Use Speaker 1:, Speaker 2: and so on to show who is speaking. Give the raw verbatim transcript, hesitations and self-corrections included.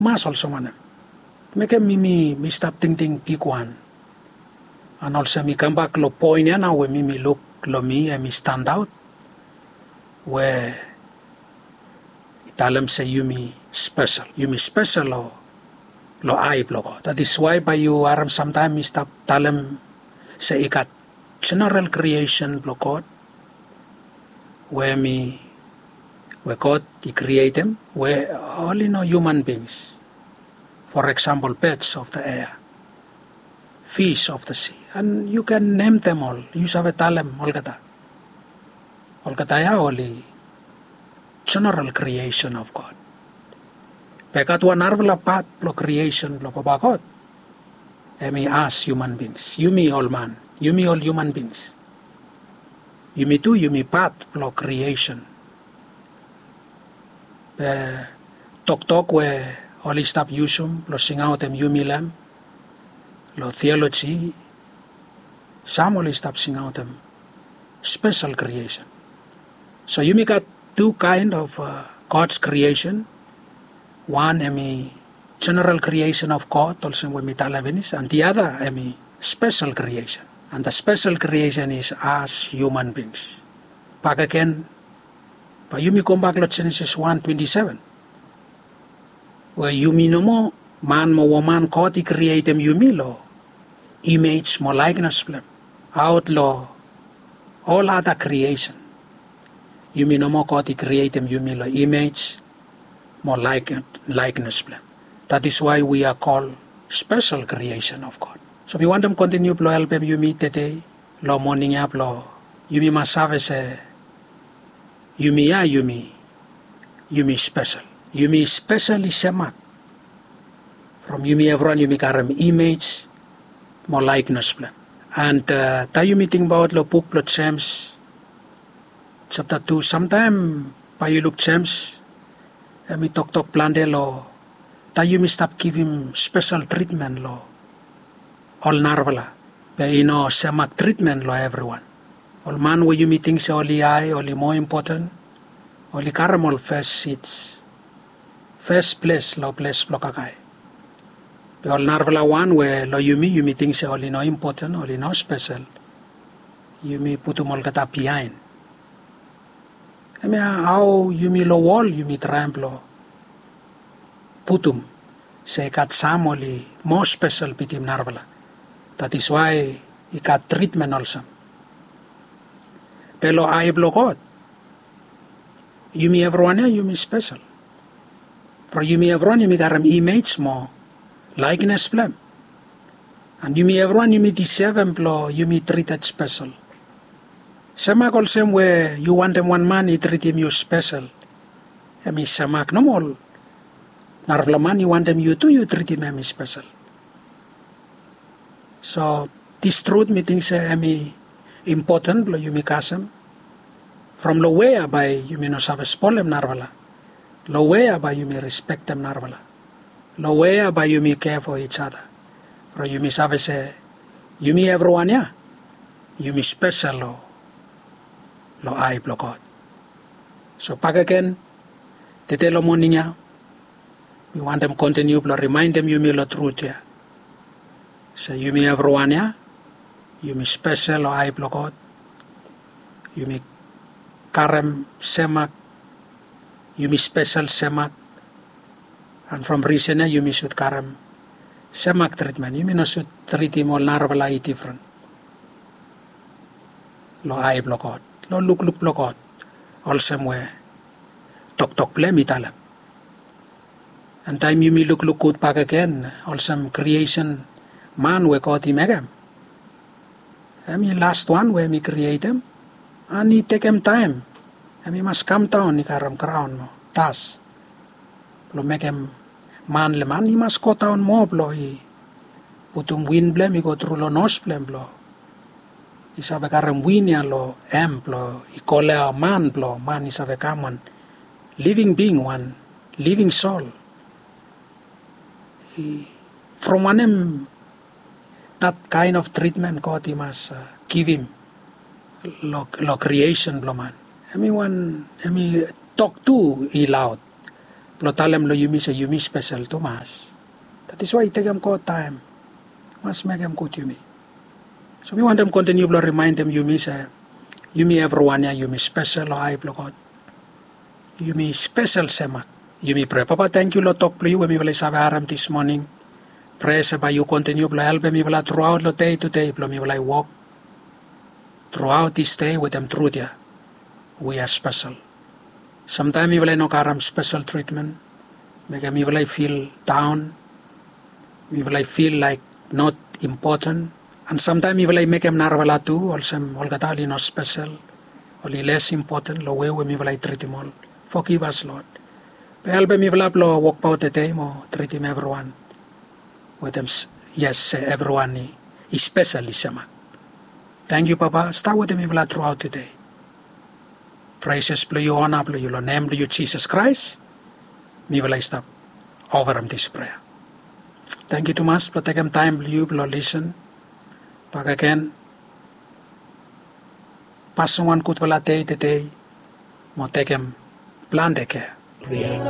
Speaker 1: Mas also manem. Make me me me stop thinking pick one. And also me come back lo point ya now when me me look lo me and me stand out. Where Italim say you me special. You me special lo lo I blogo. That is why by you aram sometimes me stop talim say ikat general creation blogo. Where me where God he create them, where only no human beings. For example, birds of the air, fish of the sea, and you can name them all. You sabe talem olgata. Olgata ya only general creation of God. Pekat one arvla part lo creation lo God. Emi us human beings. You me all man. You me all human beings. You me too. You me part lo creation. Pe tok tok where Holy stop yusum, lo sing out em yumilam, lo theology, some only stop sing out em special creation. So you make got two kind of uh, God's creation. One emi general creation of God, also when we talavenis, and the other emi special creation. And the special creation is us human beings. Back again, but you may come back to Genesis one twenty-seven. Where yumi no mo man mo woman koti create them yumi lo image mo likeness plan out lo all other creation yumi no mo koti create them yumi lo image mo like likeness plan. That is why we are called special creation of God. So we want them continue lo help them yumi today lo morning up lo yumi masave se yumi ya yumi yumi special. Yumi specially semak. From Yumi everyone Yumi karam image more likeness plan. And uh, ta Yumi think about lo book lo James chapter two. Sometime pa you look James and we talk talk plan de lo ta Yumi stop give him special treatment lo all narvala. But you know semak treatment lo everyone. All man where Yumi think say only I only more important only karam all first seats. First place, lo place lo kakai. But all narvala one where lo yumi, yumi things only no important, only no special. Yumi putum all kata behind. I mean, how yumi lo wall, yumi trample putum. Say kat some only more special pitim narvala. That is why he got treatment also. Pero I block out. Yumi everyone yumi special. For you me everyone, you me garam image mo likeness plan. And you me everyone, you me deserve emplo, you me treated special. Samak also where you want them one man, you treat him you special. I mean samak no more. Narvlaman, you want them you too, you treat him emi special. So this truth me thinks emi important, lo you me kasem. From lo way by you me no save spolem narvala. Lo way by you may respect them narvala. Lo way by you may care for each other. For you may have say, you may everyone ya. You may special lo lo I block God. So back again, te te lo morning ya. We want them continue to remind them you may lo truth ya. So you may everyone ya. You may special lo I block God. You may karem semak. You may special semak, and from recent you may should karam semak treatment. You may not should treat him all narvala different. Lo I block out, lo look look block out, all somewhere. Talk talk play me talam. And time you may look look good back again. All some creation man we caught him again. I mean last one where me create him, and he take him time. And we must come down, ni karam crown mo, tas. Lo make him man le man, he must go down more blo, he putum win blem, he go through lo nose blem blo. He sabe karam win ya lo em blo, he call a man blo, man he sabe kam one living being, one living soul. He, from one him, that kind of treatment God he must uh, give him, lo, lo creation blo man. I mean, one, I mean, talk to he loud. Lo tell him lo you say you special to mas. That is why take him call time. Must make him good you me. So we want them continue to remind them you me say you me everyone ya you me special I block you me special semat. You me pray. Papa thank you lo talk to you when we will have aram this morning. Pray by you continue to help me will throughout the day to day me will walk throughout this day with them through there. We are special. Sometimes we will not have special treatment. Make me will feel down. We will feel like not important. And sometimes we will make them narvala too. Also, all not special. Only less important. Lo way we will treat him all. Forgive us, Lord. Help me will walk out the day more treat him everyone. With them, yes, everyone especially sama. Thank you, Papa. Start with me will throughout the day. Praises play you honor, play you lo name you Jesus Christ. Me will I stop over him this prayer. Thank you too much for taking time you will listen. Pag again, pass one good will day the day. Mo take him plan the care.